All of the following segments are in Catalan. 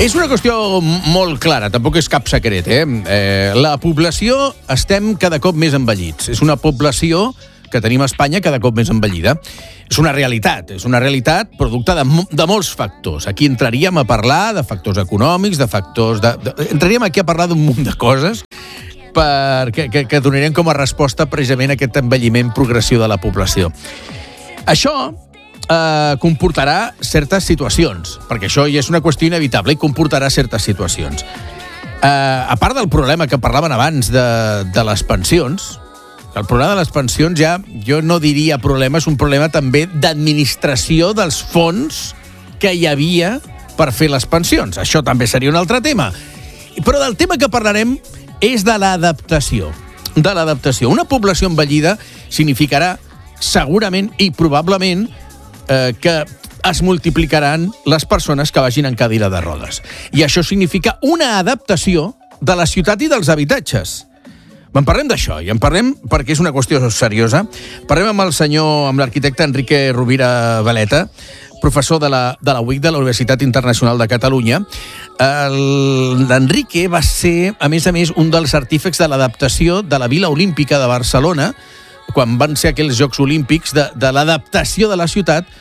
És una qüestió molt clara, tampoc és cap secret, La població estem cada cop més envellits. És una població que tenim a Espanya cada cop més envellida. És una realitat producte de molts factors. Aquí entraríem a parlar de factors econòmics, entraríem aquí a parlar d'un munt de coses que donarien com a resposta precisament a aquest envelliment progressiu de la població. Això comportarà certes situacions, perquè això ja és una qüestió inevitable i comportarà certes situacions. A part del problema que parlaven abans de les pensions, el problema de les pensions ja, jo no diria problema, és un problema també d'administració dels fons que hi havia per fer les pensions. Això també seria un altre tema. Però del tema que parlarem és de l'adaptació. Una població envellida significarà segurament i probablement que es multiplicaran les persones que vagin en cadira de rodes. I això significa una adaptació de la ciutat i dels habitatges. En parlem d'això, i en parlem perquè és una qüestió seriosa. Parlem amb l'arquitecte Enrique Rovira Valeta, professor de la UIC, de la Universitat Internacional de Catalunya. L'Enrique va ser, a més, un dels artífex de l'adaptació de la Vila Olímpica de Barcelona, quan van ser aquells Jocs Olímpics, de l'adaptació de la ciutat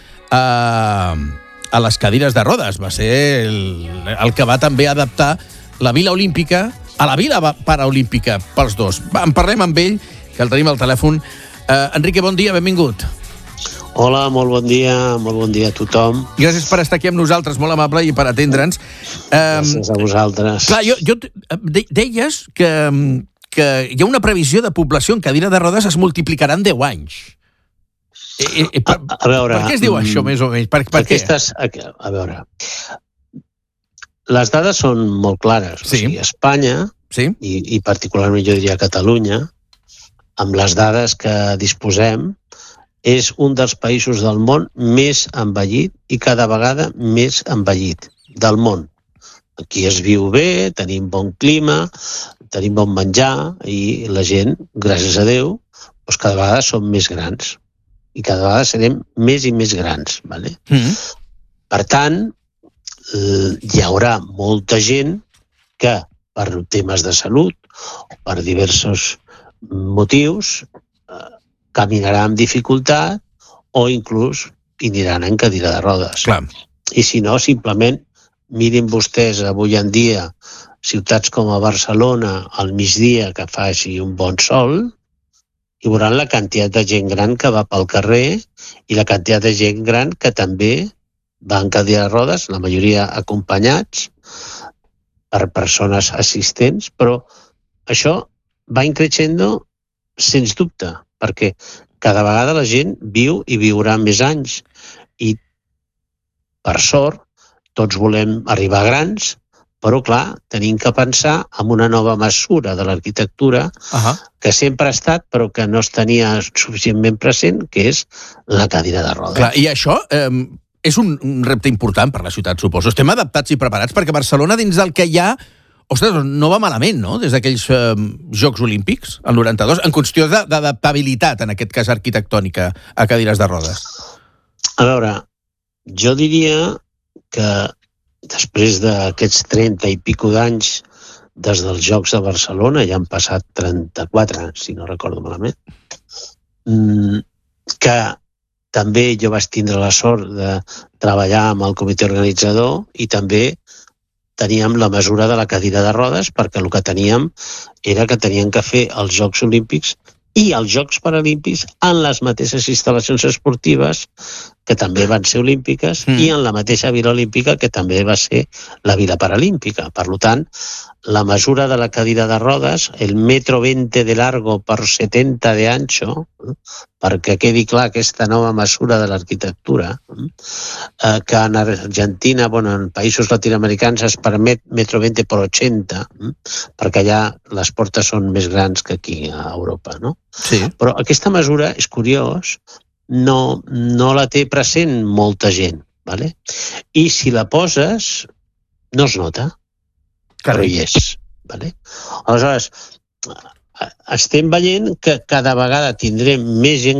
a les cadires de rodes. Va ser el que va també adaptar la Vila Olímpica a la Vila Paraolímpica pels dos. En parlem amb ell, que el tenim al telèfon. Enrique, bon dia, benvingut. Hola, molt bon dia a tothom. Gràcies per estar aquí amb nosaltres, molt amable, i per atendre'ns. Gràcies a vosaltres. Clar, deies que hi ha una previsió de població en cadira de rodes es multiplicarà en 10 anys. A veure... Per què es diu això, més o menys? Per què? A veure... Les dades són molt clares. Sí. O sigui, Espanya, sí, i particularment jo diria Catalunya, amb les dades que disposem, és un dels països del món més envellit i cada vegada més envellit del món. Aquí es viu bé, tenim bon clima, tenim bon menjar i la gent, gràcies a Déu, doncs cada vegada som més grans i cada vegada serem més i més grans. Vale? Per tant, hi haurà molta gent que per temes de salut o per diversos motius caminarà amb dificultat o inclús aniran en cadira de rodes. Clar. I si no, simplement mirin vostès avui en dia ciutats com a Barcelona al migdia que faci un bon sol i veuran la quantitat de gent gran que va pel carrer i la quantitat de gent gran que també va en cadira de rodes, la majoria acompanyats per persones assistents, però això va increixendo sens dubte, perquè cada vegada la gent viu i viurà més anys i, per sort, tots volem arribar grans, però, clar, tenim que pensar en una nova mesura de l'arquitectura que sempre ha estat, però que no es tenia suficientment present, que és la cadira de rodes. Clar, i això... és un repte important per la ciutat, suposo. Estem adaptats i preparats perquè Barcelona, dins del que hi ha, ostres, no va malament, no?, des d'aquells Jocs Olímpics, el 92, en qüestió d'adaptabilitat, en aquest cas arquitectònica, a cadires de rodes. A veure, jo diria que després d'aquests 30 i pico d'anys des dels Jocs de Barcelona, ja han passat 34 anys, si no recordo malament, que també jo vaig tindre la sort de treballar amb el comitè organitzador i també teníem la mesura de la cadira de rodes perquè el que teníem era que tenien que fer els Jocs Olímpics i els Jocs Paralímpics en les mateixes instal·lacions esportives que també van ser olímpiques i en la mateixa Vila Olímpica que també va ser la Vila Paralímpica. Per tant, la mesura de la cadira de rodes, el 1,20 m de largo per 70 de ancho, perquè quedi clar aquesta nova mesura de l'arquitectura, que en Argentina, en països latinoamericans es permet 1,20 m per 80, perquè allà les portes són més grans que aquí a Europa, no? Sí. Però aquesta mesura, és curiós, no la té present molta gent, ¿vale? I si la poses, no es nota, però hi és. ¿Vale? Aleshores, estem veient que cada vegada tindrem més gent gran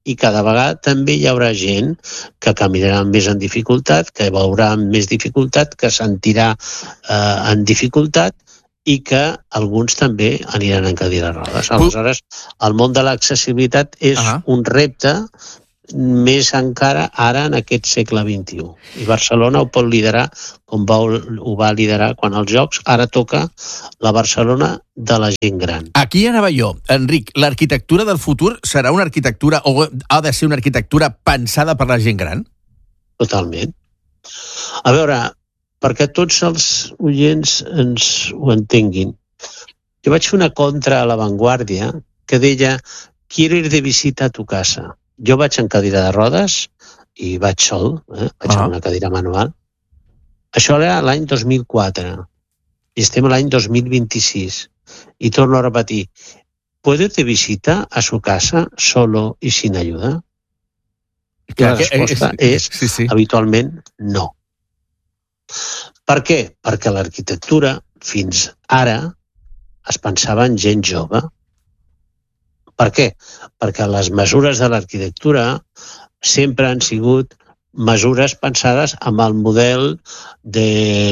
i cada vegada també hi haurà gent que caminarà amb més en dificultat, que veurà amb més dificultat, que sentirà en dificultat i que alguns també aniran en cadira de rodes. Aleshores, el món de l'accessibilitat és un repte més encara ara en aquest segle XXI. I Barcelona ho pot liderar com ho va liderar quan els Jocs. Ara toca la Barcelona de la gent gran. Aquí anava jo. Enric, l'arquitectura del futur serà una arquitectura o ha de ser una arquitectura pensada per la gent gran? Totalment. A veure, perquè tots els oients ens ho entenguin. Jo vaig fer una contra a La Vanguardia que deia «Quiero ir de visita a tu casa». Jo vaig en cadira de rodes i vaig sol, vaig amb una cadira manual. Això era l'any 2004 i estem a l'any 2026. I torno a repetir, ¿puedo ir de visita a su casa solo y sin ayuda? I la resposta és habitualment no. Per què? Perquè l'arquitectura fins ara es pensava en gent jove. Per què? Perquè les mesures de l'arquitectura sempre han sigut mesures pensades amb el model de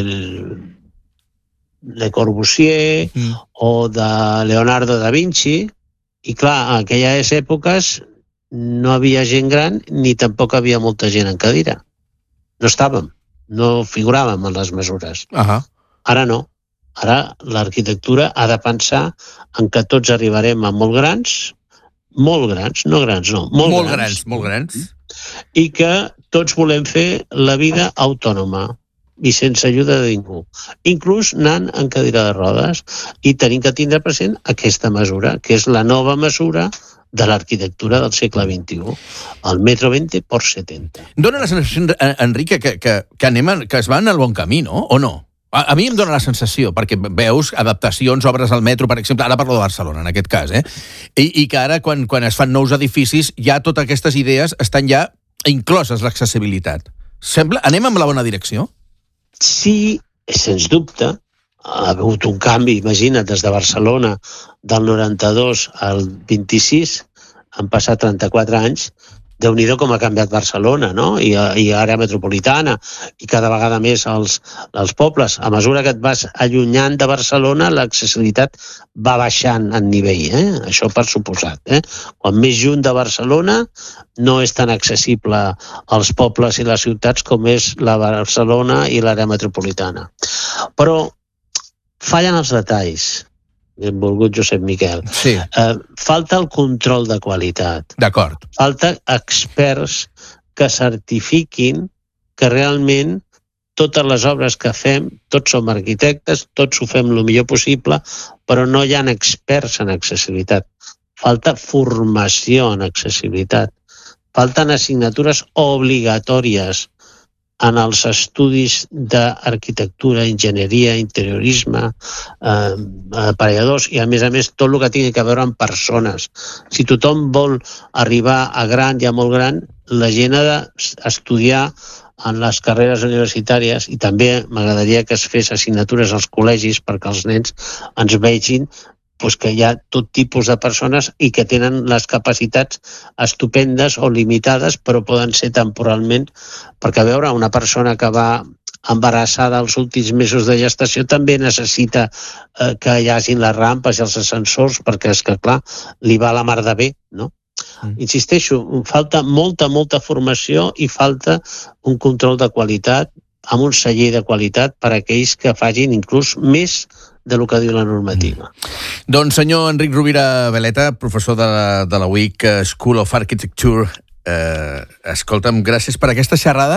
Le Corbusier o de Leonardo da Vinci i clar, en aquelles èpoques no havia gent gran ni tampoc havia molta gent en cadira. No estàvem, no figuràvem en les mesures. Ara no. Ara l'arquitectura ha de pensar en que tots arribarem a molt grans, molt grans, i que tots volem fer la vida autònoma i sense ajuda de ningú, inclús anant en cadira de rodes, i tenim que tindre present aquesta mesura, que és la nova mesura de l'arquitectura del segle XXI, el metro 20 por 70. Dóna la sensació, Enric, que es van al bon camí, no? O no? A mi em dóna la sensació, perquè veus adaptacions, obres al metro, per exemple, ara parlo de Barcelona, en aquest cas, i que ara, quan es fan nous edificis, ja totes aquestes idees estan ja incloses l'accessibilitat. Anem en la bona direcció? Sí, sens dubte. Ha hagut un canvi, imagina't, des de Barcelona del 92 al 26, han passat 34 anys, Déu-n'hi-do com ha canviat Barcelona, no? I àrea metropolitana, i cada vegada més els pobles. A mesura que et vas allunyant de Barcelona, l'accessibilitat va baixant en nivell, això per suposat. Quan més lluny de Barcelona, no és tan accessible als pobles i les ciutats com és la Barcelona i l'àrea metropolitana. Però fallen els detalls. Benvolgut Josep Miquel. Sí. Falta el control de qualitat. D'acord. Falta experts que certifiquin que realment totes les obres que fem, tots som arquitectes, tots ho fem el millor possible, però no hi ha experts en accessibilitat. Falta formació en accessibilitat. Falten assignatures obligatòries en els estudis d'arquitectura, enginyeria, interiorisme, aparelladors, i a més tot el que tingui a veure amb persones. Si tothom vol arribar a gran i a molt gran, la gent ha d'estudiar en les carreres universitàries, i també m'agradaria que es fes assignatures als col·legis perquè els nens ens vegin que hi ha tot tipus de persones i que tenen les capacitats estupendes o limitades, però poden ser temporalment, perquè a veure, una persona que va embarassada els últims mesos de gestació també necessita que hi hagin les rampes i els ascensors, perquè és que, clar, li va la mar de bé, no? Insisteixo, falta molta formació i falta un control de qualitat amb un celler de qualitat per a aquells que facin inclús més de lo que diu la normativa. Doncs senyor Enric Rovira Veleta, professor de la UIC School of Architecture, escolta'm, gràcies per aquesta xerrada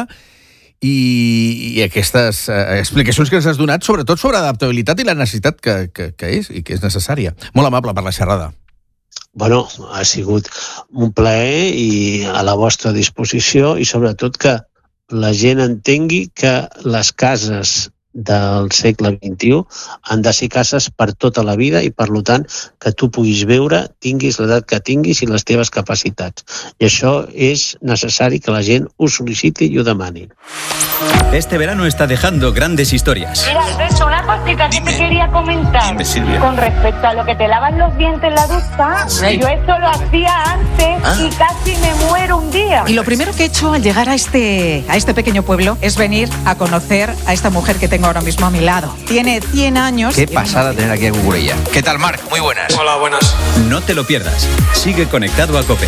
i aquestes explicacions que ens has donat, sobretot sobre adaptabilitat i la necessitat que és i que és necessària. Molt amable per la xerrada. Bueno, ha sigut un plaer i a la vostra disposició, i sobretot que la gent entengui que les cases del segle XXI han de ser cases per tota la vida i, per tant, que tu puguis veure, tinguis l'edat que tinguis i les teves capacitats. I això és necessari que la gent ho sol·liciti i ho demani. Este verano está dejando grandes historias. Mira, Alberto, una cosita que te quería comentar. Dime, Silvia. Con respecto a lo que te lavas los dientes en la ducha, Sí. yo esto lo hacía antes y casi me muero un día. Y lo primero que he hecho al llegar a este pequeño pueblo es venir a conocer a esta mujer que tengo ahora mismo a mi lado. Tiene 100 años. Qué pasada tener aquí a Cucurella. ¿Qué tal, Marc? Muy buenas. Hola, buenas. No te lo pierdas. Sigue conectado a COPE.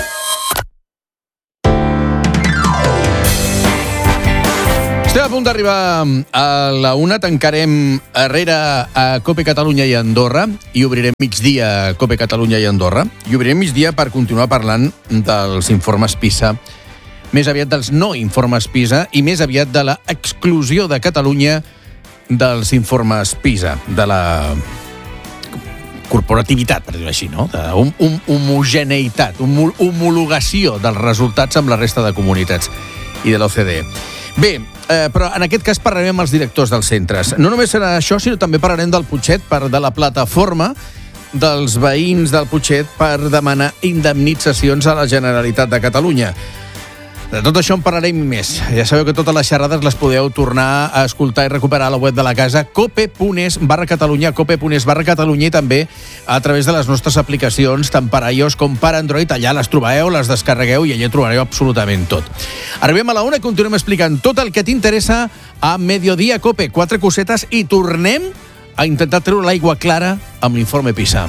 Estem a punt d'arribar a la una, tancarem Herrera a COPE Catalunya i Andorra i obrirem migdia a COPE Catalunya i Andorra i obrirem migdia per continuar parlant dels informes PISA, més aviat dels no informes PISA i més aviat de la exclusió de Catalunya dels informes PISA, de la corporativitat, per dir-ho així, no? Homogeneïtat, homologació dels resultats amb la resta de comunitats i de l'OCDE. Bé, però en aquest cas parlarem amb els directors dels centres. No només serà això, sinó també parlarem del Putxet, de la plataforma dels veïns del Putxet per demanar indemnitzacions a la Generalitat de Catalunya. De tot això en parlarem més. Ja sabeu que totes les xerrades les podeu tornar a escoltar i recuperar a la web de la casa cope.es/Catalunya, cope.es/Catalunya i també a través de les nostres aplicacions, tant per iOS com per Android. Allà les trobeu, les descarregueu i allà trobareu absolutament tot. Arribem a la una i continuem explicant tot el que t'interessa a Mediodía Cope. 4 cosetes i tornem a intentar treure l'aigua clara amb l'informe PISA.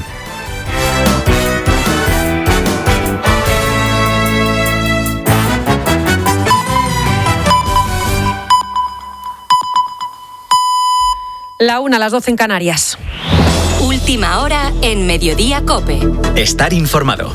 La 1, las 12 en Canarias. Última hora en Mediodía Cope. Estar informado.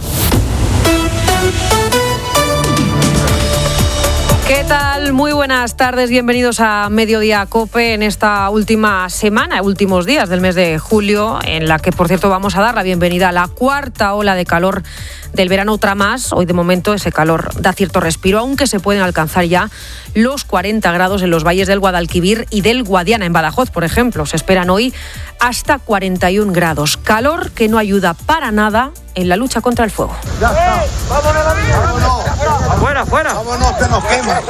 ¿Qué tal? Muy buenas tardes, bienvenidos a Mediodía Cope en esta última semana, últimos días del mes de julio, en la que, por cierto, vamos a dar la bienvenida a la cuarta ola de calor del verano, otra más. Hoy, de momento, ese calor da cierto respiro, aunque se pueden alcanzar ya los 40 grados en los valles del Guadalquivir y del Guadiana. En Badajoz, por ejemplo, se esperan hoy hasta 41 grados. Calor que no ayuda para nada en la lucha contra el fuego. Ya está. ¡Vámonos la vida! ¡Fuera, fuera! ¡Vámonos, que nos quema!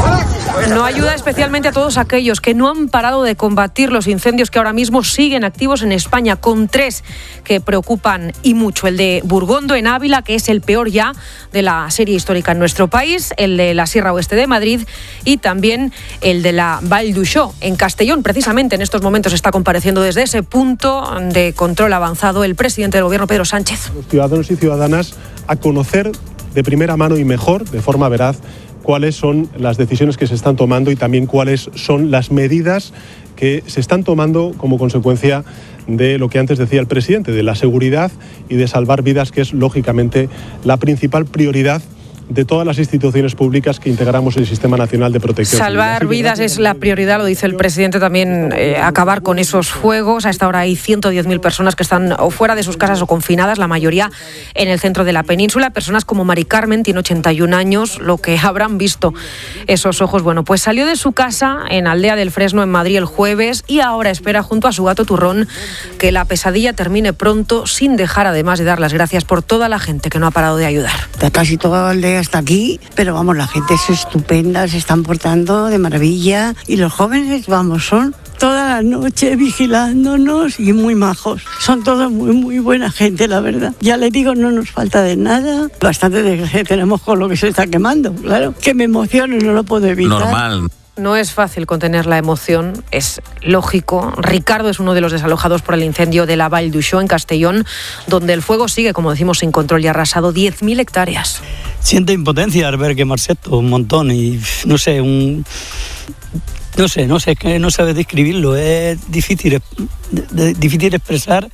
No ayuda especialmente a todos aquellos que no han parado de combatir los incendios que ahora mismo siguen activos en España, con 3 que preocupan y mucho. El de Burgondo, en Ávila, que es el peor ya de la serie histórica en nuestro país, el de la Sierra Oeste de Madrid y también el de la Vall d'Uixó, en Castellón. Precisamente en estos momentos está compareciendo desde ese punto de control avanzado el presidente del Gobierno, Pedro Sánchez. Los ciudadanos y ciudadanas a conocer de primera mano y mejor, de forma veraz, cuáles son las decisiones que se están tomando y también cuáles son las medidas que se están tomando como consecuencia de lo que antes decía el presidente, de la seguridad y de salvar vidas, que es lógicamente la principal prioridad de todas las instituciones públicas que integramos el Sistema Nacional de Protección Civil. Salvar vidas es la prioridad, lo dice el presidente también, acabar con esos fuegos. A esta hora hay 110.000 personas que están o fuera de sus casas o confinadas, la mayoría en el centro de la península. Personas como Mari Carmen, tiene 81 años, lo que habrán visto esos ojos. Bueno, pues salió de su casa en Aldea del Fresno, en Madrid, el jueves, y ahora espera junto a su gato Turrón que la pesadilla termine pronto, sin dejar además de dar las gracias por toda la gente que no ha parado de ayudar. Casi toda la aldea está aquí, pero vamos, la gente es estupenda, se están portando de maravilla y los jóvenes, vamos, son toda la noche vigilándonos y muy majos. Son todos muy buena gente, la verdad. Ya les digo, no nos falta de nada. Bastante de tenemos con lo que se está quemando, claro. Que me emociono, no lo puedo evitar. Normal. No es fácil contener la emoción, es lógico. Ricardo es uno de los desalojados por el incendio de la Vall d'Uixó, en Castellón, donde el fuego sigue, como decimos, sin control y ha arrasado 10.000 hectáreas. Siento impotencia al ver quemarse esto un montón y no sé, no sé describirlo, es difícil difícil expresar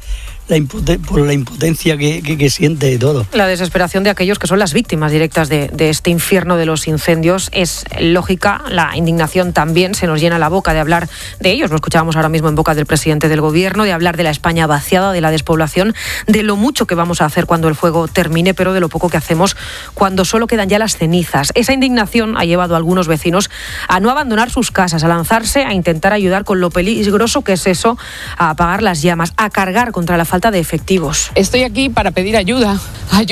por la impotencia que siente y todo. La desesperación de aquellos que son las víctimas directas de este infierno de los incendios es lógica. La indignación también, se nos llena la boca de hablar de ellos. Lo escuchábamos ahora mismo en boca del presidente del gobierno, de hablar de la España vaciada, de la despoblación, de lo mucho que vamos a hacer cuando el fuego termine, pero de lo poco que hacemos cuando solo quedan ya las cenizas. Esa indignación ha llevado a algunos vecinos a no abandonar sus casas, a lanzarse a intentar ayudar con lo peligroso que es eso, a apagar las llamas, a cargar contra la falta de efectivos. Estoy aquí para pedir ayuda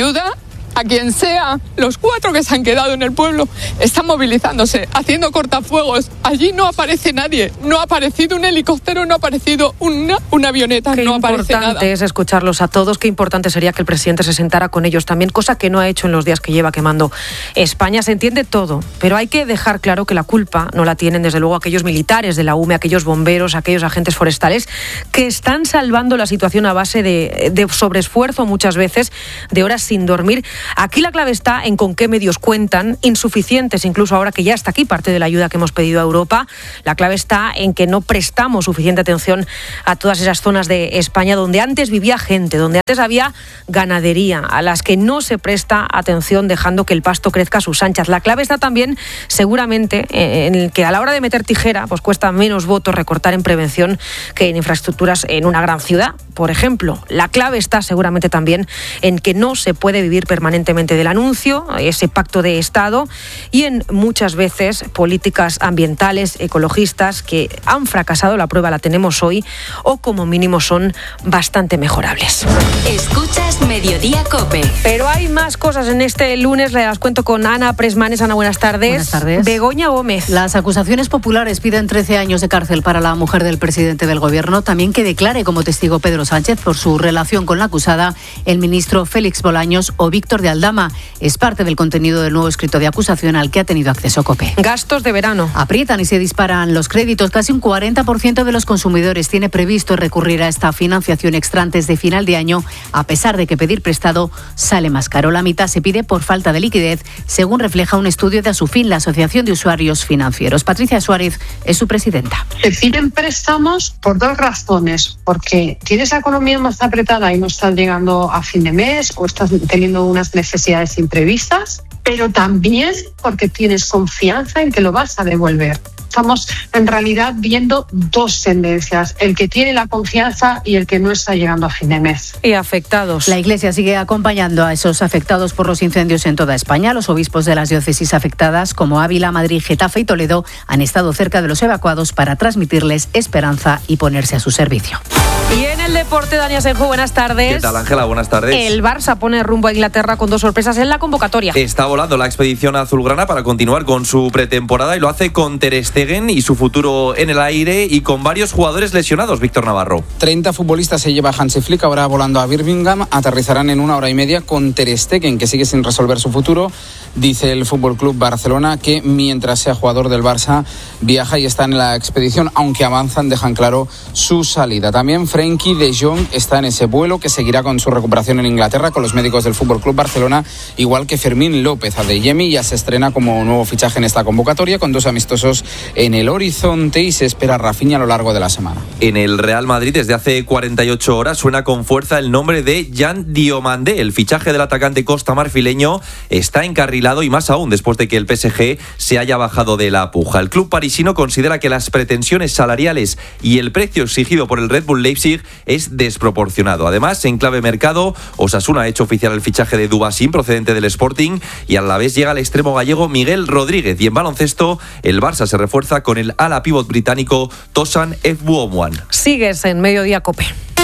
a quien sea. Los 4 que se han quedado en el pueblo están movilizándose, haciendo cortafuegos. Allí no aparece nadie, no ha aparecido un helicóptero, no ha aparecido una avioneta, no aparece nada. Qué importante es escucharlos a todos, qué importante sería que el presidente se sentara con ellos también, cosa que no ha hecho en los días que lleva quemando España. Se entiende todo, pero hay que dejar claro que la culpa no la tienen desde luego aquellos militares de la UME, aquellos bomberos, aquellos agentes forestales que están salvando la situación a base de sobreesfuerzo muchas veces, de horas sin dormir. Aquí la clave está en con qué medios cuentan, insuficientes incluso ahora que ya está aquí parte de la ayuda que hemos pedido a Europa. La clave está en que no prestamos suficiente atención a todas esas zonas de España donde antes vivía gente, donde antes había ganadería, a las que no se presta atención dejando que el pasto crezca a sus anchas. La clave está también seguramente en el que a la hora de meter tijera pues cuesta menos votos recortar en prevención que en infraestructuras en una gran ciudad, por ejemplo. La clave está seguramente también en que no se puede vivir permanentemente del anuncio, ese pacto de Estado, y en muchas veces políticas ambientales, ecologistas, que han fracasado. La prueba la tenemos hoy, o como mínimo son bastante mejorables. Escuchas Mediodía COPE. Pero hay más cosas en este lunes, las cuento con Ana Presmanes. Ana, buenas tardes. Buenas tardes. Begoña Gómez. Las acusaciones populares piden 13 años de cárcel para la mujer del presidente del gobierno, también que declare como testigo Pedro Sánchez por su relación con la acusada, el ministro Félix Bolaños o Víctor de Aldama. Es parte del contenido del nuevo escrito de acusación al que ha tenido acceso COPE. Gastos de verano. Aprietan y se disparan los créditos. Casi un 40% de los consumidores tiene previsto recurrir a esta financiación extra antes de final de año, a pesar de que pedir prestado sale más caro. La mitad se pide por falta de liquidez, según refleja un estudio de Asufin, la Asociación de Usuarios Financieros. Patricia Suárez es su presidenta. Se piden préstamos por 2 razones, porque tienes la economía más apretada y no estás llegando a fin de mes o estás teniendo unas necesidades imprevistas, pero también porque tienes confianza en que lo vas a devolver. Estamos en realidad viendo 2 tendencias, el que tiene la confianza y el que no está llegando a fin de mes. Y afectados. La Iglesia sigue acompañando a esos afectados por los incendios en toda España. Los obispos de las diócesis afectadas, como Ávila, Madrid, Getafe y Toledo, han estado cerca de los evacuados para transmitirles esperanza y ponerse a su servicio. Y en el deporte, Dani Asenjo, buenas tardes. ¿Qué tal, Ángela? Buenas tardes. El Barça pone rumbo a Inglaterra con 2 sorpresas en la convocatoria. Está volando la expedición azulgrana para continuar con su pretemporada y lo hace con Ter Stegen y su futuro en el aire y con varios jugadores lesionados. Víctor Navarro. 30 futbolistas se lleva Hansi Flick ahora volando a Birmingham. Aterrizarán en 1 hora y media con Ter Stegen, que sigue sin resolver su futuro. Dice el Fútbol Club Barcelona que mientras sea jugador del Barça viaja y está en la expedición, aunque avanzan, dejan claro su salida. También Frenkie de Jong está en ese vuelo que seguirá con su recuperación en Inglaterra con los médicos del Fútbol Club Barcelona, igual que Fermín López. Adeyemi ya se estrena como nuevo fichaje en esta convocatoria con 2 amistosos en el horizonte y se espera a Rafinha a lo largo de la semana. En el Real Madrid desde hace 48 horas suena con fuerza el nombre de Jan Diomandé. El fichaje del atacante costamarfileño está encarrilado y más aún después de que el PSG se haya bajado de la puja. El club parisino considera que las pretensiones salariales y el precio exigido por el Red Bull Leipzig es desproporcionado. Además, en clave mercado, Osasuna ha hecho oficial el fichaje de Dubasín procedente del Sporting y a la vez llega el extremo gallego Miguel Rodríguez. Y en baloncesto, el Barça se refuerza con el ala pívot británico Tosan Efbuomwan. Sigues en Mediodía COPE.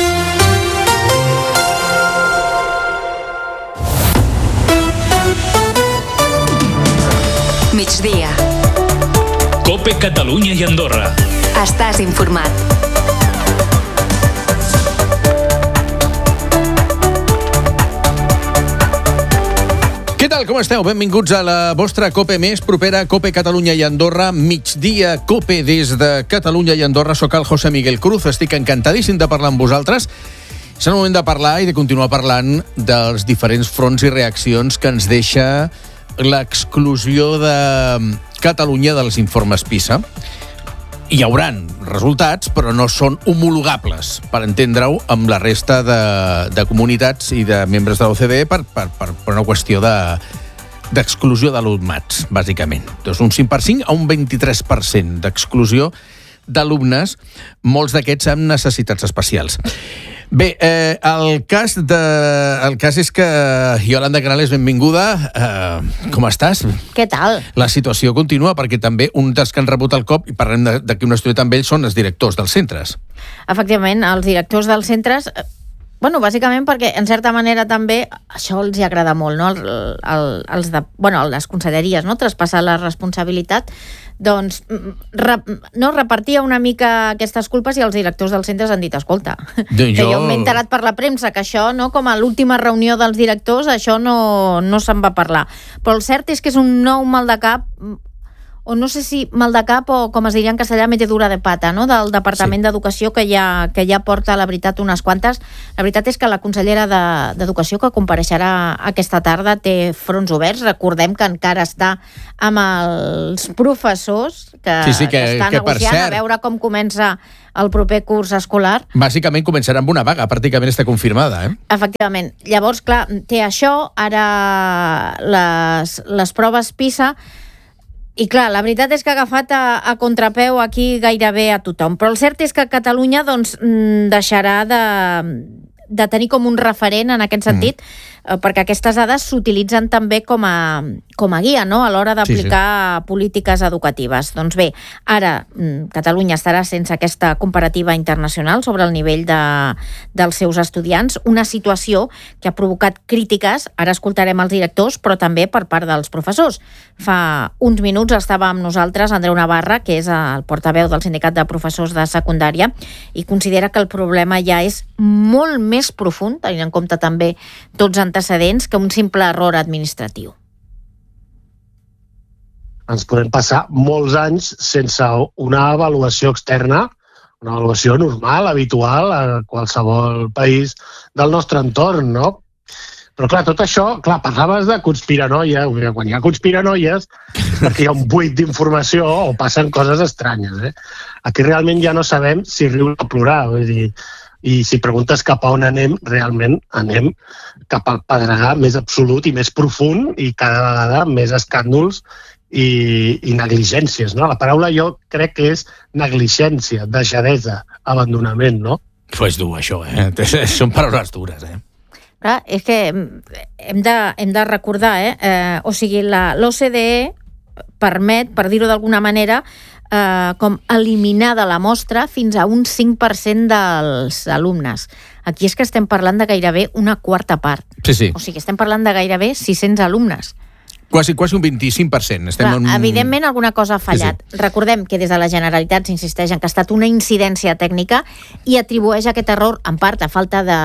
Migdia. COPE Catalunya i Andorra. Estàs informat. Què tal, com esteu? Benvinguts a la vostra COPE més propera, COPE Catalunya i Andorra, migdia COPE des de Catalunya i Andorra. Soc el José Miguel Cruz, estic encantadíssim de parlar amb vosaltres. És el moment de parlar i de continuar parlant dels diferents fronts i reaccions que ens deixa l'exclusió de Catalunya dels informes PISA. hi hauran resultats, però no són homologables, per entendre-ho, amb la resta de comunitats i de membres de l'OCDE per una qüestió d'exclusió d'alumnats, bàsicament. Doncs un 5% a un 23% d'exclusió d'alumnes, molts d'aquests amb necessitats especials. Bé, el cas és que Yolanda Canales, benvinguda. Com estàs? Què tal? La situació continua, perquè també un dels que han rebut el cop, i parlem d'aquí una estona amb ells, són els directors dels centres. Efectivament, els directors dels centres... Bueno, bàsicament perquè, en certa manera, també això els hi agrada molt, no? Les conselleries, no? Traspassar la responsabilitat, doncs, repartia una mica aquestes culpes i els directors dels centres han dit, escolta, que jo m'he enterat per la premsa que això, no, com a l'última reunió dels directors, això no se'n va parlar. Però el cert és que és un nou mal de cap, o no sé si mal de cap o, com es diria en castellà, metedura de pata, no?, del Departament d'Educació, que ja porta, la veritat, unes quantes. La veritat és que la consellera d'Educació, que compareixerà aquesta tarda, té fronts oberts. Recordem que encara està amb els professors que estan negociant, a veure com comença el proper curs escolar. Bàsicament començarà amb una vaga, pràcticament està confirmada, Efectivament. Llavors, clar, té això, ara les proves PISA. I clar, la veritat és que ha agafat a contrapeu aquí gairebé a tothom. Però el cert és que Catalunya doncs, deixarà de tenir com un referent en aquest sentit, perquè aquestes dades s'utilitzen també com a guia, no?, a l'hora d'aplicar polítiques educatives. Doncs bé, ara Catalunya estarà sense aquesta comparativa internacional sobre el nivell dels seus estudiants, una situació que ha provocat crítiques, ara escoltarem els directors, però també per part dels professors. Fa uns minuts estava amb nosaltres Andreu Navarra, que és el portaveu del Sindicat de Professors de Secundària, i considera que el problema ja és molt més profund, tenint en compte també tots antecedents, que un simple error administratiu. Ens podem passar molts anys sense una avaluació externa, una avaluació normal, habitual, a qualsevol país del nostre entorn, no? Però clar, tot això, parlaves de conspiranoia, quan hi ha conspiranoies és perquè hi ha un buit d'informació o passen coses estranyes. Aquí realment ja no sabem si riure o plorar, vull dir, i si preguntes cap a on anem, realment anem cap al pedregar més absolut i més profund i cada vegada més escàndols i negligències, no? La paraula jo crec que és negligència, deixadesa, abandonament, no? És dur, això, Són paraules dures, Clar, és que hem de recordar, o sigui, l'OCDE permet, per dir-ho d'alguna manera, com eliminar de la mostra fins a un 5% dels alumnes. Aquí és que estem parlant de gairebé una quarta part. Sí. O sigui, estem parlant de gairebé 600 alumnes. Quasi un 25%. Evidentment alguna cosa ha fallat. Sí. Recordem que des de la Generalitat s'insisteix en que ha estat una incidència tècnica i atribueix aquest error, en part, a falta de...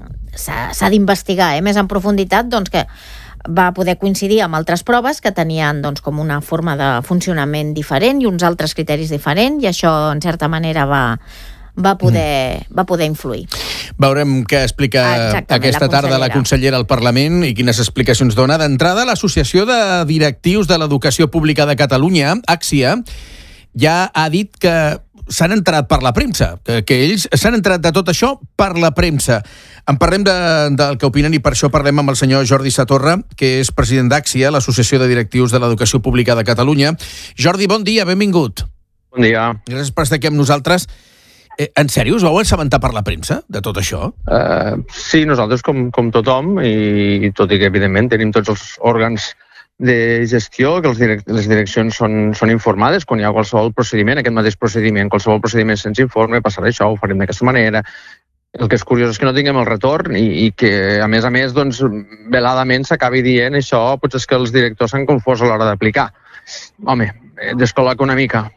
S'ha d'investigar més en profunditat, doncs que va poder coincidir amb altres proves que tenien doncs, com una forma de funcionament diferent i uns altres criteris diferents, i això, en certa manera, va poder influir. Veurem què explica aquesta tarda la consellera al Parlament i quines explicacions dona. D'entrada, l'Associació de Directius de l'Educació Pública de Catalunya, AXIA, ja ha dit que s'han enterat per la premsa, que ells s'han enterat de tot això per la premsa. En parlem del que opinen i per això parlem amb el senyor Jordi Satorra, que és president d'AXIA, l'Associació de Directius de l'Educació Pública de Catalunya. Jordi, bon dia, benvingut. Bon dia. Gràcies per estar aquí amb nosaltres. En sèrio, us vau assabentar per la premsa de tot això? Sí, nosaltres com tothom, i tot i que evidentment tenim tots els òrgans de gestió, que les direccions són informades quan hi ha qualsevol procediment, aquest mateix procediment, qualsevol procediment se'ns informa, passarà això, ho farem d'aquesta manera. El que és curiós és que no tinguem el retorn i que, a més, doncs, veladament s'acabi dient això, potser és que els directors s'han confós a l'hora d'aplicar. Home, descol·loca una mica.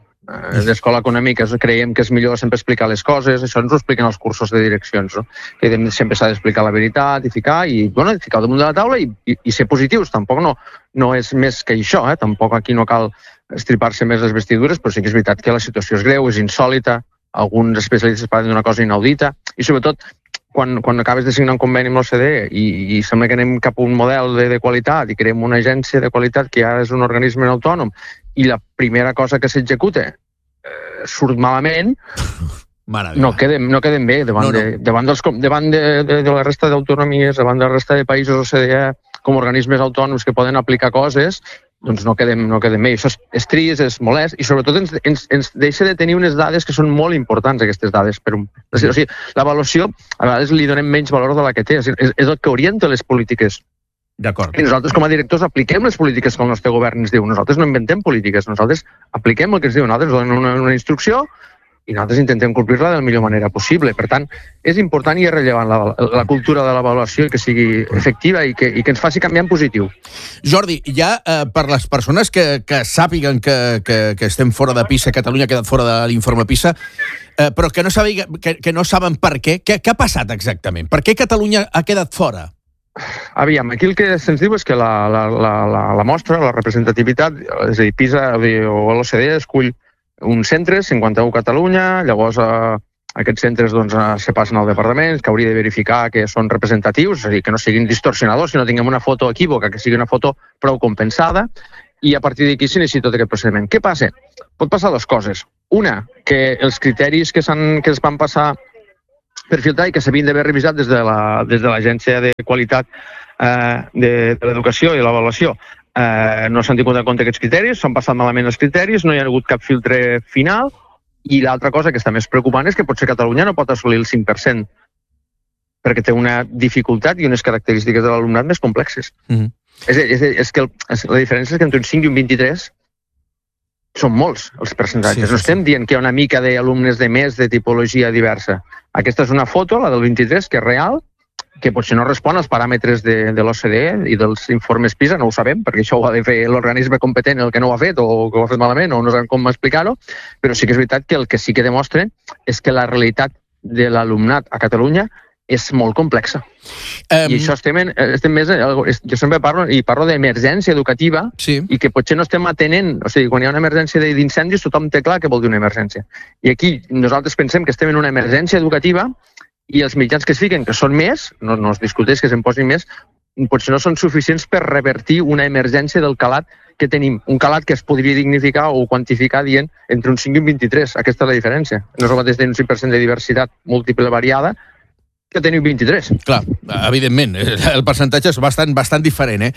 Creiem que és millor sempre explicar les coses, això ens ho expliquen els cursos de direccions, no? Que sempre s'ha d'explicar la veritat i ficar damunt de la taula i ser positius. Tampoc no és més que això, tampoc aquí no cal estripar-se més les vestidures, però sí que és veritat que la situació és greu, és insòlita, alguns especialistes parlen d'una cosa inaudita, i sobretot quan acabes de signar un conveni amb l'OCDE i sembla que anem cap a un model de qualitat i creem una agència de qualitat que ja és un organisme autònom, i la primera cosa que s'executa surt malament, no queden bé davant de la resta d'autonomies, davant de la resta de països OCDE, com organismes autònoms que poden aplicar coses, doncs no quedem bé. Això és trist, és molest, i sobretot ens deixa de tenir unes dades que són molt importants, aquestes dades. O sigui, l'avaluació, a vegades li donem menys valor de la que té, és el que orienta les polítiques. D'acord. I nosaltres, com a directors, apliquem les polítiques que el nostre govern ens diu. Nosaltres no inventem polítiques, nosaltres apliquem el que ens diu. Nosaltres donem una instrucció i nosaltres intentem complir-la de la millor manera possible. Per tant, és important i és rellevant la cultura de l'avaluació i que sigui efectiva i que ens faci canviar en positiu. Jordi, ja per les persones que sàpiguen que estem fora de PISA, Catalunya ha quedat fora de l'informe PISA, però que no saben per què ha passat exactament? Per què Catalunya ha quedat fora? Aviam, aquí el que se'ns diu és que la mostra, la representativitat, és a dir, PISA o l'OCDE escull uns centres, 51 Catalunya, llavors aquests centres se passen al departament, que hauria de verificar que són representatius, és a dir, que no siguin distorsionadors, que no tinguem una foto equívoca, que sigui una foto prou compensada, i a partir d'aquí s'inicia tot aquest procediment. Què passa? Pot passar dues coses. Una, que els criteris que es van passar per filtrar i que s'havien d'haver revisat des de l'Agència de Qualitat de l'Educació i l'Avaluació no s'han tingut en compte aquests criteris, s'han passat malament els criteris, no hi ha hagut cap filtre final, i l'altra cosa que està més preocupant és que potser Catalunya no pot assolir el 5%, perquè té una dificultat i unes característiques de l'alumnat més complexes. És que la diferència és que entre un 5 i un 23 són molts els percentatges. No estem dient que hi ha una mica d'alumnes de més de tipologia diversa. Aquesta és una foto, la del 23, que és real, que potser no respon als paràmetres de l'OCDE i dels informes PISA, no ho sabem, perquè això ho ha de fer l'organisme competent, el que no ho ha fet o que ho ha fet malament, o no sabem com explicar-ho, però sí que és veritat que el que sí que demostren és que la realitat de l'alumnat a Catalunya és molt complexa. I això estem més... Jo sempre parlo d'emergència educativa i que potser no estem atenent... O sigui, quan hi ha una emergència d'incendis, tothom té clar què vol dir una emergència. I aquí nosaltres pensem que estem en una emergència educativa i els mitjans que es fiquen, que són més, no es discuteix que se'n posin més, potser no són suficients per revertir una emergència del calat que tenim. Un calat que es podria dignificar o quantificar dient entre un 5 i un 23. Aquesta és la diferència. No és el mateix tenir un 5% de diversitat múltiple variada que tenir un 23. Clar, evidentment, el percentatge és bastant diferent.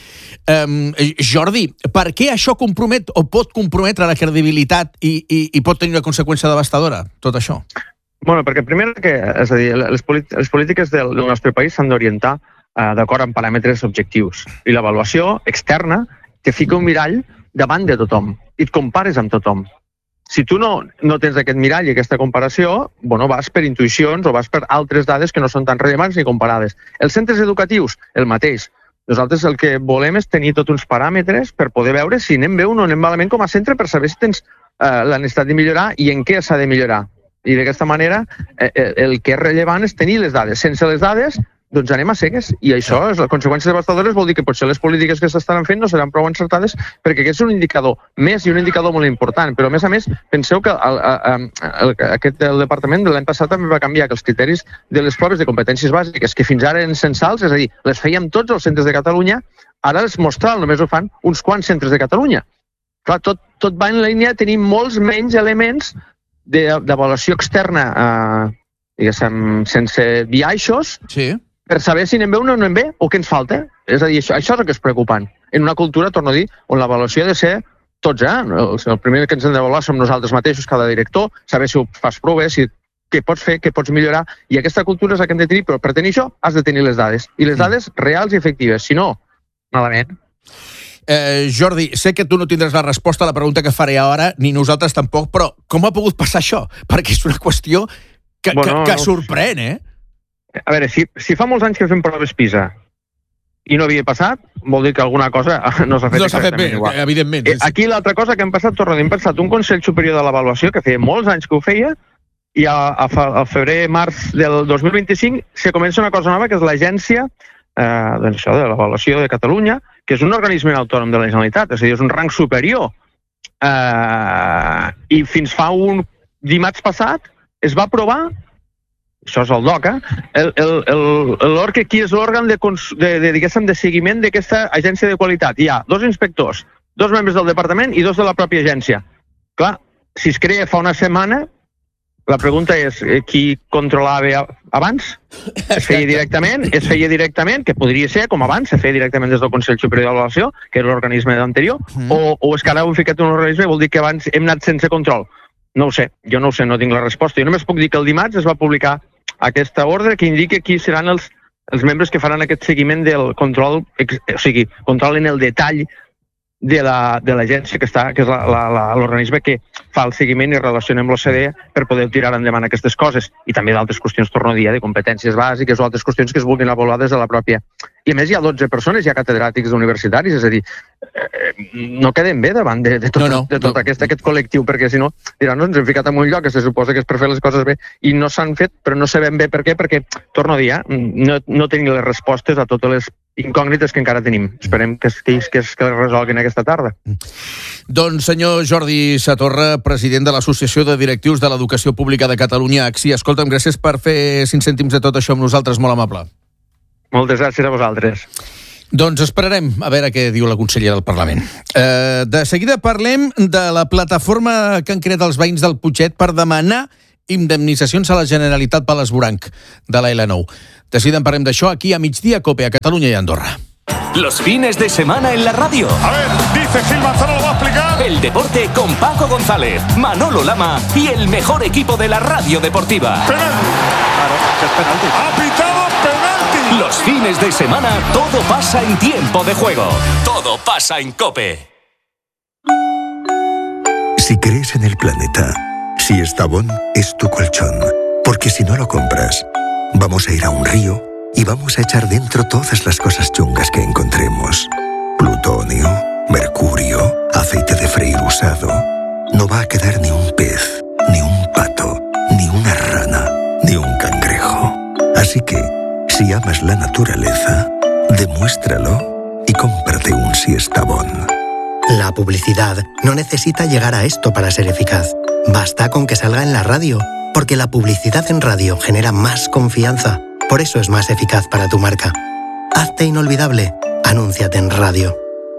Jordi, per què això compromet o pot comprometre la credibilitat i pot tenir una conseqüència devastadora, tot això? Bueno, perquè primer, és a dir, les polítiques del nostre país s'han d'orientar d'acord amb paràmetres objectius. I l'avaluació externa te fica un mirall davant de tothom i et compares amb tothom. Si tu no tens aquest mirall i aquesta comparació, vas per intuïcions o vas per altres dades que no són tan rellevants ni comparades. Els centres educatius, el mateix. Nosaltres el que volem és tenir tots uns paràmetres per poder veure si anem bé o no anem malament com a centre, per saber si tens la necessitat de millorar i en què s'ha de millorar. I d'aquesta manera el que és rellevant és tenir les dades. Sense les dades, doncs anem a cegues. I això, les conseqüències devastadores, vol dir que potser les polítiques que s'estan fent no seran prou encertades, perquè aquest és un indicador més i un indicador molt important. Però, a més, penseu que el departament de l'any passat també va canviar que els criteris de les proves de competències bàsiques, que fins ara eren censals, és a dir, les fèiem tots els centres de Catalunya, ara els mostral només ho fan uns quants centres de Catalunya. Clar, tot va en línia de tenir molts menys elements d'avaluació externa, diguéssim, sense biaixos, per saber si anem bé o no anem bé, o què ens falta. És a dir, això és el que és preocupant. En una cultura, torno a dir, on l'avaluació ha de ser tots, el primer que ens hem d'avaluar som nosaltres mateixos, cada director, saber si ho fas prou bé, què pots fer, què pots millorar, i aquesta cultura és la que hem de tenir, però per tenir això has de tenir les dades, i les dades reals i efectives, si no, malament. Jordi, sé que tu no tindràs la resposta a la pregunta que faré ara, ni nosaltres tampoc, però com ha pogut passar això? Perquè és una qüestió que sorprèn, A veure, si fa molts anys que fem proves PISA i no havia passat, vol dir que alguna cosa no s'ha fet exactament igual. Evidentment. Aquí l'altra cosa que hem passat, hem passat un Consell Superior de l'Avaluació, que feia molts anys que ho feia, i a febrer-març del 2025 se comença una cosa nova, que és l'Agència de l'Avaluació de Catalunya, que és un organisme autònom de la Generalitat, és a dir, és un rang superior. I fins fa un dimarts passat es va aprovar, això és el DOCA, qui és l'òrgan de seguiment d'aquesta agència de qualitat. Hi ha 2 inspectors, 2 membres del departament i 2 de la pròpia agència. Clar, si es crea fa una setmana, la pregunta és qui controlava abans? Es feia directament, que podria ser com abans, se feia directament des del Consell Superior d'Avaluació, que era l'organisme anterior, o és que ara heu ficat un organisme i vol dir que abans hem anat sense control? No ho sé, jo no ho sé, no tinc la resposta. Jo només puc dir que el dimarts es va publicar aquesta ordre que indica qui seran els membres que faran aquest seguiment del control, o sigui, control en el detall de l'agència, que és l'organisme que fa el seguiment i relaciona amb l'OCDE per poder tirar endavant aquestes coses. I també d'altres qüestions, torno a dir, de competències bàsiques o altres qüestions que es vulguin avaluar des de la pròpia. I a més hi ha 12 persones, hi ha catedràtics universitaris, és a dir, no quedem bé davant de tot aquest col·lectiu, perquè si no, diran, no, ens hem ficat en un lloc que se suposa que és per fer les coses bé, i no s'han fet, però no sabem bé per què, perquè, torno a dir, no tenim les respostes a totes les incògnites que encara tenim. Esperem que es resolguin aquesta tarda. Doncs, senyor Jordi Satorra, president de l'Associació de Directius de l'Educació Pública de Catalunya, ACSI, escolta'm, gràcies per fer 5 cèntims de tot això amb nosaltres, molt amable. Moltes gràcies a vosaltres. Doncs esperarem a veure què diu la consellera del Parlament. De seguida parlem de la plataforma que han creat els veïns del Putxet per demanar indemnitzacions a la Generalitat per l'esvoranc de la L9. De seguida en parlem d'això aquí a Migdia Cope, a Catalunya i Andorra. Los fines de semana en la radio. A ver, dice Gil Manzano, lo va a explicar. El deporte con Paco González, Manolo Lama y el mejor equipo de la radio deportiva. Penalti. Claro, que es penalti. Ha pitado penalti. Los fines de semana todo pasa en tiempo de juego. Todo pasa en COPE. Si crees en el planeta, si Estavón es tu colchón, porque si no lo compras, vamos a ir a un río y vamos a echar dentro todas las cosas chungas que encontremos. Plutonio, mercurio, aceite de freír usado. No va a quedar ni un pez, ni un pato, ni una rana, ni un cangrejo. Así que, si amas la naturaleza, demuéstralo y cómprate un Siestabón. La publicidad no necesita llegar a esto para ser eficaz. Basta con que salga en la radio, porque la publicidad en radio genera más confianza. Por eso es más eficaz para tu marca. Hazte inolvidable. Anúnciate en radio.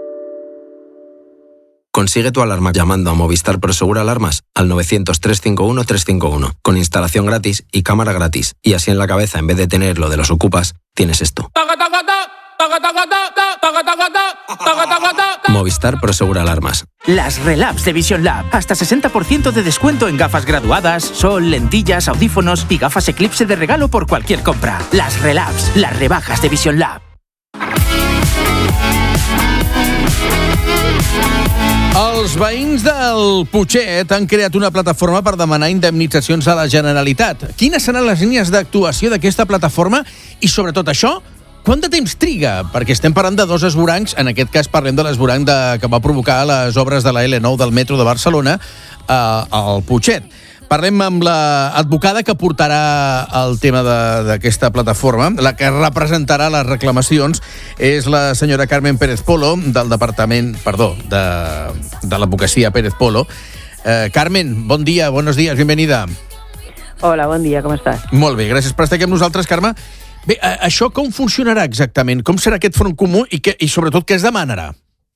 Consigue tu alarma llamando a Movistar Prosegur Alarmas al 900-351-351, con instalación gratis y cámara gratis. Y así en la cabeza, en vez de tener lo de los ocupas, tienes esto. Movistar Prosegur Alarmas. Las Relabs de Vision Lab. Hasta 60% de descuento en gafas graduadas, sol, lentillas, audífonos y gafas Eclipse de regalo por cualquier compra. Las Relabs, las rebajas de Vision Lab. Els veïns del Putxet han creat una plataforma per demanar indemnitzacions a la Generalitat. Quines seran les línies d'actuació d'aquesta plataforma? I sobretot això, quant de temps triga? Perquè estem parlant de 2 esvorancs, en aquest cas parlem de l'esvoranc que va provocar les obres de la L9 del metro de Barcelona al Putxet. Parlem amb l'advocada que portarà el tema d'aquesta plataforma. La que representarà les reclamacions és la senyora Carmen Pérez Polo, del departament, de l'advocacia Pérez Polo. Carmen, bon dia, buenos días, bienvenida. Hola, bon dia, com estàs? Molt bé, gràcies per estar aquí amb nosaltres, Carme. Bé, això com funcionarà exactament? Com serà aquest front comú i sobretot què es demanarà?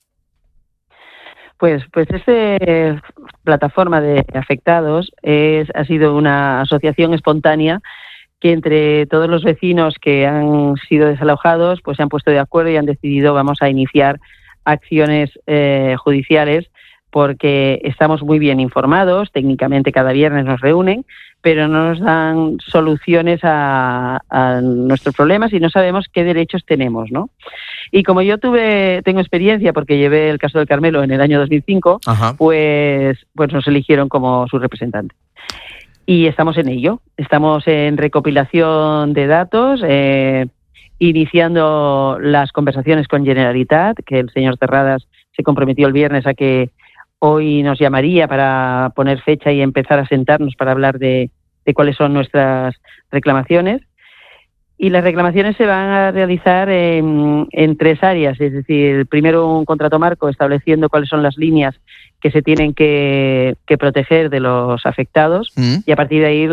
Pues esta plataforma de afectados ha sido una asociación espontánea que entre todos los vecinos que han sido desalojados pues se han puesto de acuerdo y han decidido vamos a iniciar acciones judiciales porque estamos muy bien informados, técnicamente cada viernes nos reúnen, pero no nos dan soluciones a nuestros problemas y no sabemos qué derechos tenemos, ¿no? Y como yo tengo experiencia porque llevé el caso del Carmelo en el año 2005, pues nos eligieron como su representante. Y estamos en ello, estamos en recopilación de datos, iniciando las conversaciones con Generalitat, que el señor Terradas se comprometió el viernes a que hoy nos llamaría para poner fecha y empezar a sentarnos para hablar de cuáles son nuestras reclamaciones. Y las reclamaciones se van a realizar en 3 áreas, es decir, primero un contrato marco estableciendo cuáles son las líneas que se tienen que proteger de los afectados y a partir de ahí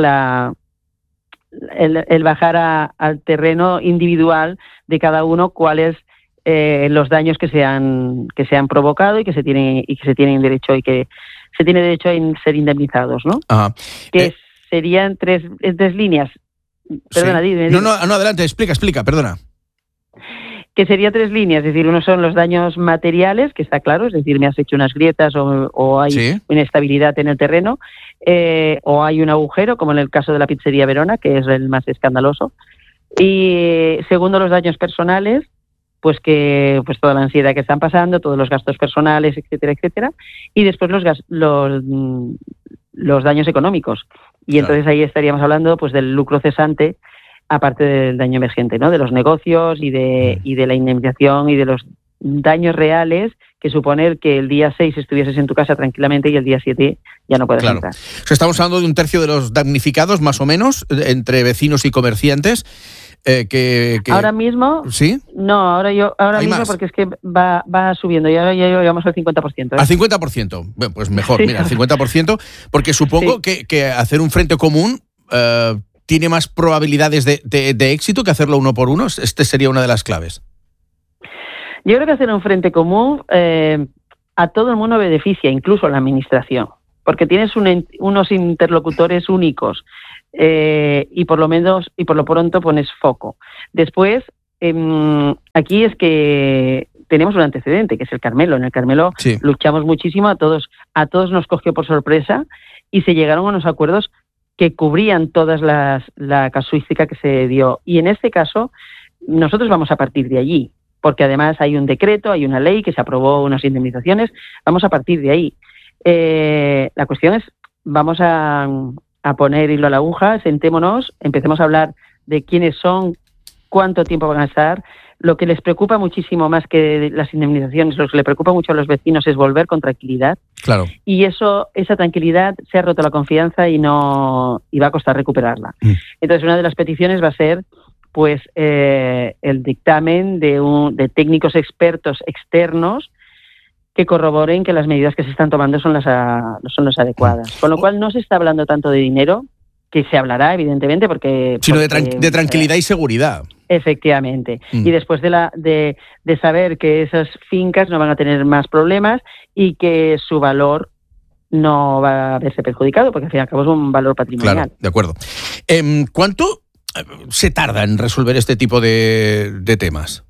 el bajar al terreno individual de cada uno cuáles los daños que se han provocado y que se tienen derecho y que se tiene derecho a ser indemnizados, ¿no? Que serían tres líneas. Perdona, dime. No, adelante, explica, perdona. Que sería 3 líneas, es decir, uno son los daños materiales, que está claro, es decir, me has hecho unas grietas o hay inestabilidad en el terreno, o hay un agujero, como en el caso de la pizzería Verona, que es el más escandaloso. Y segundo, los daños personales, pues toda la ansiedad que están pasando, todos los gastos personales, etcétera, etcétera. Y después los daños económicos. Y entonces ahí estaríamos hablando pues del lucro cesante, aparte del daño emergente, ¿no? De los negocios y de la indemnización y de los daños reales que suponer que el día 6 estuvieses en tu casa tranquilamente y el día 7 ya no puedes entrar. O sea, estamos hablando de un tercio de los damnificados, más o menos, entre vecinos y comerciantes. Ahora mismo, ¿sí? No, ahora mismo más? Porque es que va subiendo y ahora ya llegamos al 50%. Al 50%, bueno, pues mejor, mira, al 50%, porque supongo que hacer un frente común tiene más probabilidades de éxito que hacerlo uno por uno. Este sería una de las claves. Yo creo que hacer un frente común a todo el mundo beneficia, incluso a la administración, porque tienes unos interlocutores únicos y por lo pronto pones foco. Después, aquí es que tenemos un antecedente, que es el Carmelo. En el Carmelo luchamos muchísimo, a todos nos cogió por sorpresa y se llegaron a unos acuerdos que cubrían todas la casuística que se dio. Y en este caso, nosotros vamos a partir de allí, porque además hay un decreto, hay una ley que se aprobó unas indemnizaciones, vamos a partir de ahí. La cuestión es, vamos a poner hilo a la aguja, sentémonos, empecemos a hablar de quiénes son, cuánto tiempo van a estar. Lo que les preocupa muchísimo más que las indemnizaciones, lo que le preocupa mucho a los vecinos es volver con tranquilidad. Claro. Y esa tranquilidad, se ha roto la confianza y va a costar recuperarla. Entonces, una de las peticiones va a ser pues el dictamen de técnicos expertos externos que corroboren que las medidas que se están tomando son las adecuadas. Con lo cual no se está hablando tanto de dinero, que se hablará, evidentemente, sino de tranquilidad y seguridad. Efectivamente. Y después de saber que esas fincas no van a tener más problemas y que su valor no va a verse perjudicado, porque al fin y al cabo es un valor patrimonial. Claro, de acuerdo. ¿Cuánto se tarda en resolver este tipo de temas?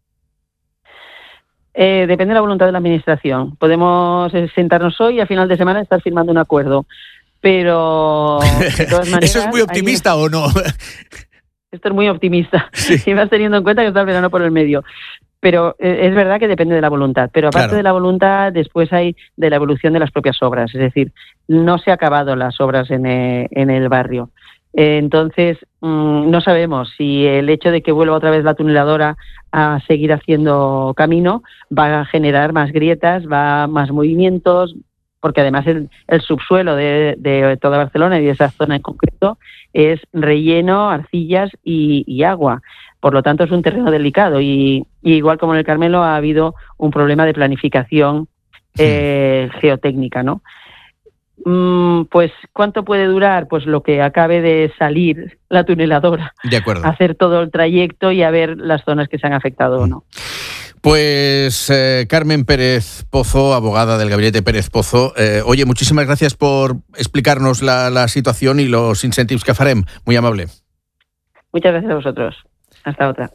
Depende de la voluntad de la administración. Podemos sentarnos hoy y a final de semana estar firmando un acuerdo. Pero, de todas maneras... ¿Eso es muy optimista o no? Esto es muy optimista. Si vas teniendo en cuenta que está el verano por el medio. Pero es verdad que depende de la voluntad. Pero aparte de la voluntad, después hay de la evolución de las propias obras. Es decir, no se han acabado las obras en el barrio. Entonces, no sabemos si el hecho de que vuelva otra vez la tuneladora a seguir haciendo camino va a generar más grietas, más movimientos, porque además el subsuelo de toda Barcelona y de esa zona en concreto es relleno, arcillas y agua. Por lo tanto, es un terreno delicado y igual como en el Carmelo ha habido un problema de planificación geotécnica, ¿no? Pues, ¿cuánto puede durar? Pues lo que acabe de salir la tuneladora. De acuerdo. Hacer todo el trayecto y a ver las zonas que se han afectado o no. Pues Carmen Pérez Pozo, abogada del Gabinete Pérez Pozo. Oye, muchísimas gracias por explicarnos la situación y los incentius que farem. Muy amable. Muchas gracias a vosotros. Hasta otra.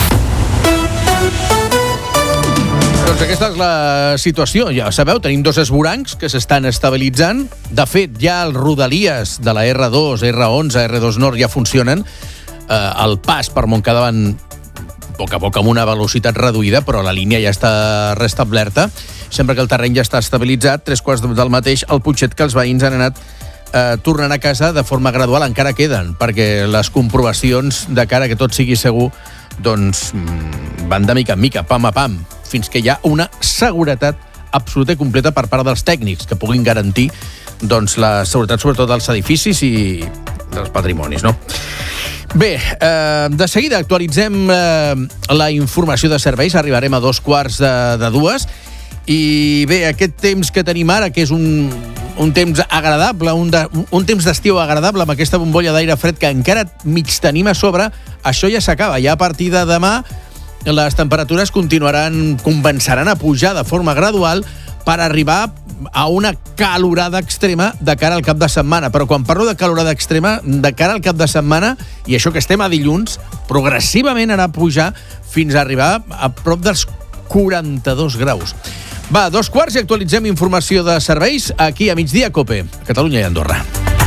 Doncs aquesta és la situació. Ja sabeu, tenim 2 esvorancs que s'estan estabilitzant. De fet, ja els rodalies de la R2, R11, R2 Nord ja funcionen. El pas per Montcada van poc a poc amb una velocitat reduïda, però la línia ja està restablerta. Sempre que el terreny ja està estabilitzat, 3/4 del mateix, el Putxet que els veïns han anat tornant a casa de forma gradual. Encara queden, perquè les comprovacions de cara que tot sigui segur doncs van de mica en mica, pam a pam, fins que hi ha una seguretat absoluta i completa per part dels tècnics que puguin garantir doncs, la seguretat sobretot dels edificis i dels patrimonis, no? Bé, de seguida actualitzem la informació de serveis, arribarem a 2:15 i bé, aquest temps que tenim ara, que és un temps agradable, un temps d'estiu agradable amb aquesta bombolla d'aire fred que encara mig tenim a sobre, això ja s'acaba. Ja a partir de demà les temperatures començaran a pujar de forma gradual per arribar a una calorada extrema de cara al cap de setmana. Però quan parlo de calorada extrema, de cara al cap de setmana, i això que estem a dilluns, progressivament anà a pujar fins a arribar a prop dels 42 graus. Va, 2:15 i actualitzem informació de serveis aquí a Migdia Cope, Catalunya i Andorra.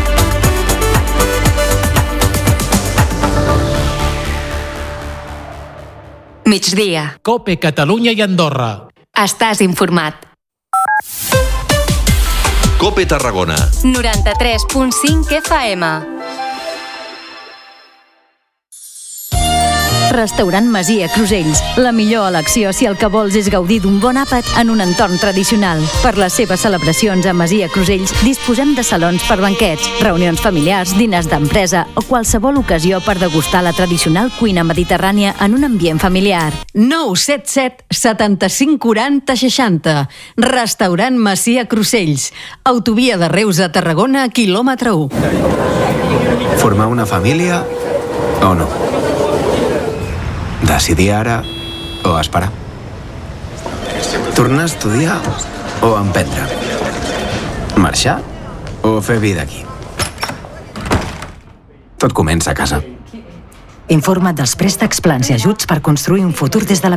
Migdia. Cope, Catalunya i Andorra. Estàs informat. Cope Tarragona. 93.5 FM. Restaurant Masia Crusells. La millor elecció si el que vols és gaudir d'un bon àpat en un entorn tradicional. Per les seves celebracions a Masia Crusells disposem de salons per banquets, reunions familiars, diners d'empresa o qualsevol ocasió per degustar la tradicional cuina mediterrània en un ambient familiar. 977 75 40 60. Restaurant Masia Crusells. Autovia de Reus a Tarragona, quilòmetre 1. Formar una família o no? Decidir ara o esperar? Tornar a estudiar o emprendre? Marxar o fer vida aquí? Tot comença a casa. Informa't dels préstecs, plans i ajuts per construir un futur des de la